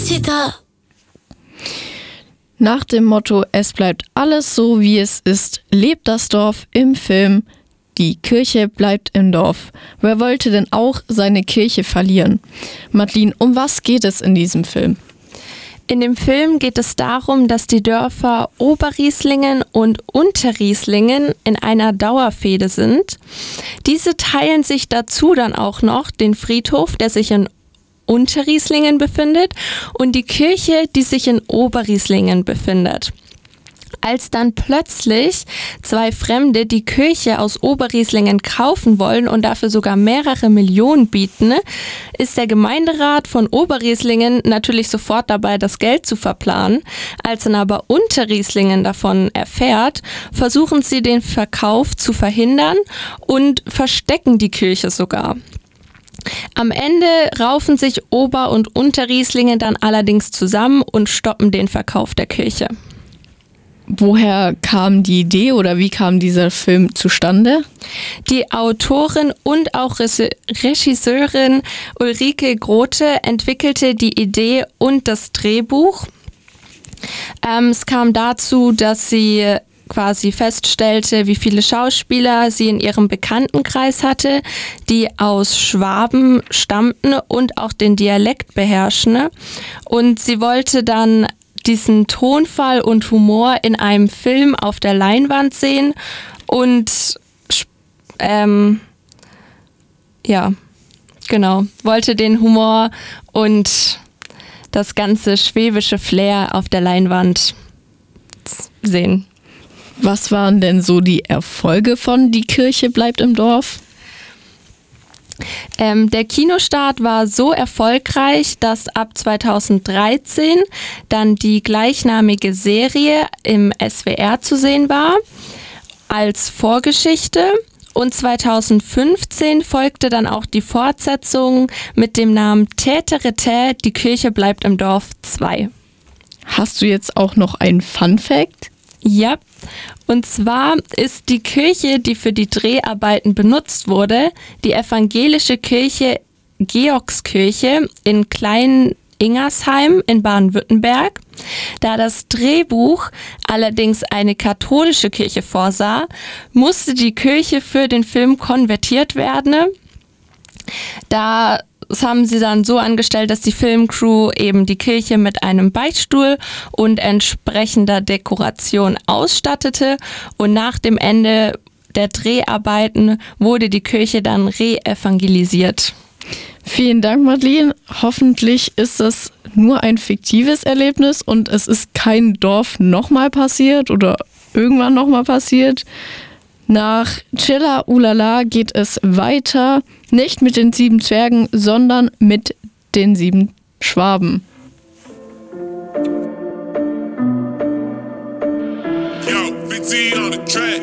Babysitter. Nach dem Motto "Es bleibt alles so, wie es ist", lebt das Dorf im Film "Die Kirche bleibt im Dorf". Wer wollte denn auch seine Kirche verlieren? Madeline, um was geht es in diesem Film? In dem Film geht es darum, dass die Dörfer Oberrieslingen und Unterrieslingen in einer Dauerfehde sind. Diese teilen sich dazu dann auch noch den Friedhof, der sich in Unterrieslingen befindet, und die Kirche, die sich in Oberrieslingen befindet. Als dann plötzlich zwei Fremde die Kirche aus Oberrieslingen kaufen wollen und dafür sogar mehrere Millionen bieten, ist der Gemeinderat von Oberrieslingen natürlich sofort dabei, das Geld zu verplanen. Als dann aber Unterrieslingen davon erfährt, versuchen sie den Verkauf zu verhindern und verstecken die Kirche sogar. Am Ende raufen sich Ober- und Unterrieslingen dann allerdings zusammen und stoppen den Verkauf der Kirche. Woher kam die Idee oder wie kam dieser Film zustande? Die Autorin und auch Regisseurin Ulrike Grote entwickelte die Idee und das Drehbuch. Es kam dazu, dass sie quasi feststellte, wie viele Schauspieler sie in ihrem Bekanntenkreis hatte, die aus Schwaben stammten und auch den Dialekt beherrschen. Und sie wollte dann diesen Tonfall und Humor in einem Film auf der Leinwand sehen und wollte den Humor und das ganze schwäbische Flair auf der Leinwand sehen. Was waren denn so die Erfolge von "Die Kirche bleibt im Dorf"? Der Kinostart war so erfolgreich, dass ab 2013 dann die gleichnamige Serie im SWR zu sehen war als Vorgeschichte. Und 2015 folgte dann auch die Fortsetzung mit dem Namen Täterete, die Kirche bleibt im Dorf 2. Hast du jetzt auch noch einen Fun-Fact? Ja, und zwar ist die Kirche, die für die Dreharbeiten benutzt wurde, die evangelische Kirche Georgskirche in Klein-Ingersheim in Baden-Württemberg. Da das Drehbuch allerdings eine katholische Kirche vorsah, musste die Kirche für den Film konvertiert werden. Das haben sie dann so angestellt, dass die Filmcrew eben die Kirche mit einem Beichtstuhl und entsprechender Dekoration ausstattete. Und nach dem Ende der Dreharbeiten wurde die Kirche dann re-evangelisiert. Vielen Dank, Madeline. Hoffentlich ist das nur ein fiktives Erlebnis und es ist kein Dorf nochmal passiert oder irgendwann nochmal passiert. Nach Chilla Ulala geht es weiter, nicht mit den 7 Zwergen, sondern mit den 7 Schwaben. Yo, 15 on the track.